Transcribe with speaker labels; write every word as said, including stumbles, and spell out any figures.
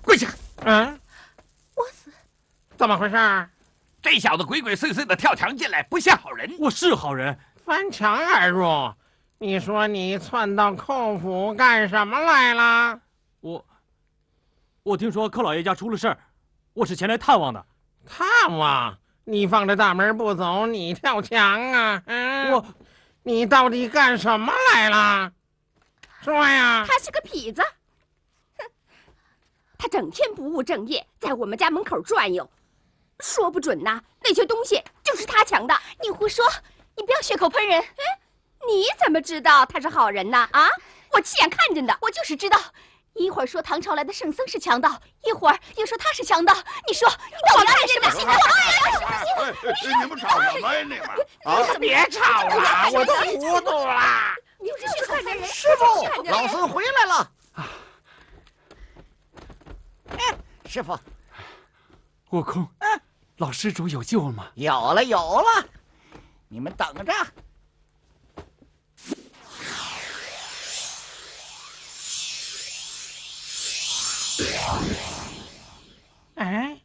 Speaker 1: 跪下！
Speaker 2: 嗯，
Speaker 3: 我死！
Speaker 2: 怎么回事？
Speaker 1: 这小子鬼鬼祟祟的跳墙进来，不像好人。
Speaker 4: 我是好人，
Speaker 2: 翻墙而入。你说你窜到寇府干什么来了？
Speaker 4: 我，我听说寇老爷家出了事儿，我是前来探望的。
Speaker 2: 探望？你放着大门不走，你跳墙啊？嗯，
Speaker 4: 我，
Speaker 2: 你到底干什么来了？说呀！
Speaker 3: 他是个痞子，哼，他整天不务正业，在我们家门口转悠，说不准呐，那些东西就是他抢的。
Speaker 5: 你胡说！你不要血口喷人。
Speaker 3: 哎，你怎么知道他是好人呢？啊，我亲眼看见的。
Speaker 5: 我就是知道，一会儿说唐朝来的圣僧是强盗，一会儿又说他是强盗。你说你到底安什么心？我安什么
Speaker 6: 心？你们吵什么呀？你们啊！
Speaker 2: 别吵了，我都糊涂了。
Speaker 3: 你这血口喷人！
Speaker 7: 师傅，老孙回来了。啊！哎，师傅，
Speaker 4: 悟空，
Speaker 7: 嗯，
Speaker 4: 老施主有救了吗？
Speaker 7: 有了，有了，你们等着。
Speaker 2: 哎，